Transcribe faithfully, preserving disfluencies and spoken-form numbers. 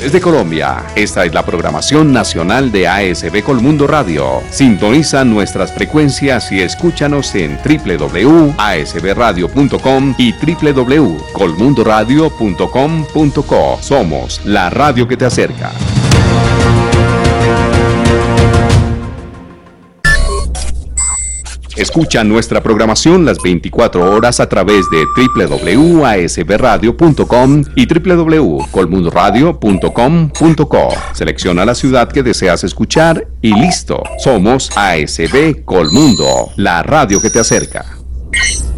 Desde Colombia, esta es la programación nacional de A S B Colmundo Radio. Sintoniza nuestras frecuencias y escúchanos en doble u doble u doble u punto a s b radio punto com y doble u doble u doble u punto colmundo radio punto com punto co. Somos la radio que te acerca. Escucha nuestra programación las veinticuatro horas a través de doble u doble u doble u punto a s b radio punto com y doble u doble u doble u punto colmundo radio punto com punto co. Selecciona la ciudad que deseas escuchar y listo. Somos A S B Colmundo, la radio que te acerca.